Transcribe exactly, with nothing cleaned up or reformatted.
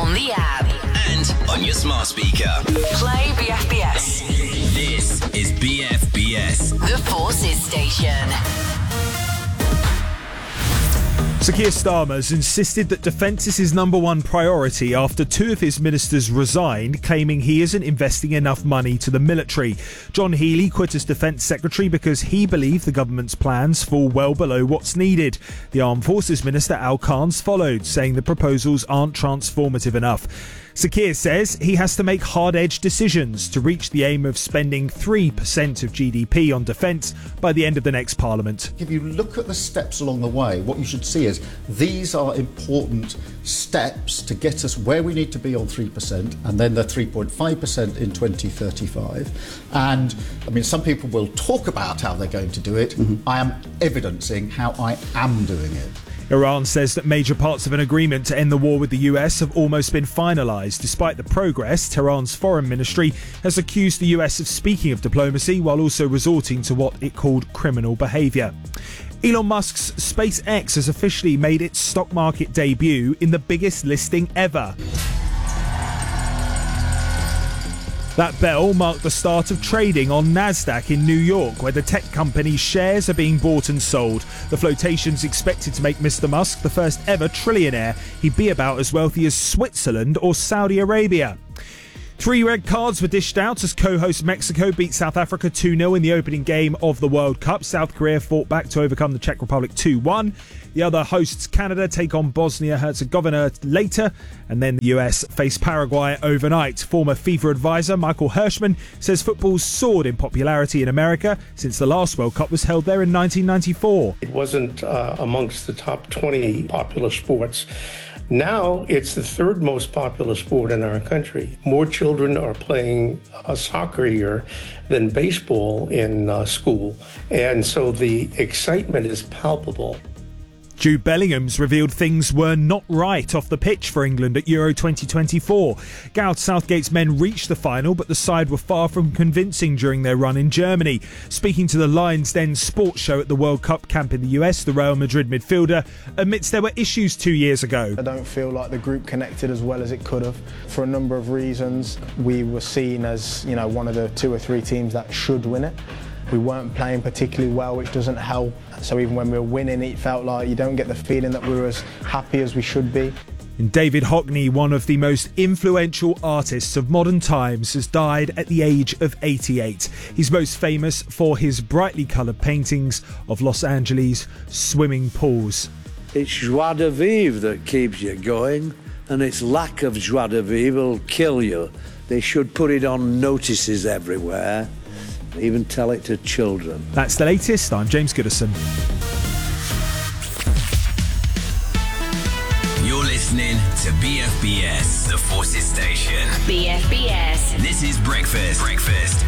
on the app and on your smart speaker. Play B F B S. This is B F B S, The Forces Station. Sir Keir Starmer has insisted that defence is his number one priority after two of his ministers resigned, claiming he isn't investing enough money to the military. John Healey quit as Defence Secretary because he believed the government's plans fall well below what's needed. The Armed Forces Minister Al Khan's followed, saying the proposals aren't transformative enough. Sir Keir says he has to make hard-edged decisions to reach the aim of spending three percent of G D P on defence by the end of the next Parliament. If you look at the steps along the way, what you should see is these are important steps to get us where we need to be on three percent and then the three point five percent in twenty thirty-five. And, I mean, some people will talk about how they're going to do it. Mm-hmm. I am evidencing how I am doing it. Iran says that major parts of an agreement to end the war with the U S have almost been finalised. Despite the progress, Tehran's foreign ministry has accused the U S of speaking of diplomacy while also resorting to what it called criminal behaviour. Elon Musk's SpaceX has officially made its stock market debut in the biggest listing ever. That bell marked the start of trading on Nasdaq in New York, where the tech company's shares are being bought and sold. The flotation's expected to make Mister Musk the first ever trillionaire. He'd be about as wealthy as Switzerland or Saudi Arabia. Three red cards were dished out as co-host Mexico beat South Africa two nil in the opening game of the World Cup. South Korea fought back to overcome the Czech Republic two one. The other hosts, Canada, take on Bosnia-Herzegovina later, and then the U S face Paraguay overnight. Former FIFA advisor Michael Hirschman says football's soared in popularity in America since the last World Cup was held there in nineteen ninety-four. It wasn't uh, amongst the top twenty popular sports. Now it's the third most popular sport in our country. More children are playing uh, soccer here than baseball in uh, school. And so the excitement is palpable. Jude Bellingham's revealed things were not right off the pitch for England at Euro twenty twenty-four. Gareth Southgate's men reached the final, but the side were far from convincing during their run in Germany. Speaking to the Lions Den sports show at the World Cup camp in the U S, the Real Madrid midfielder admits there were issues two years ago. I don't feel like the group connected as well as it could have. For a number of reasons, we were seen as, you know, one of the two or three teams that should win it. We weren't playing particularly well, which doesn't help. So even when we were winning, it felt like you don't get the feeling that we were as happy as we should be. And David Hockney, one of the most influential artists of modern times, has died at the age of eighty-eight. He's most famous for his brightly coloured paintings of Los Angeles swimming pools. It's joie de vivre that keeps you going, and its lack of joie de vivre will kill you. They should put it on notices everywhere. Even tell it to children. That's the latest. I'm James Goodison. You're listening to B F B S, The Forces Station. B F B S. This is Breakfast. Breakfast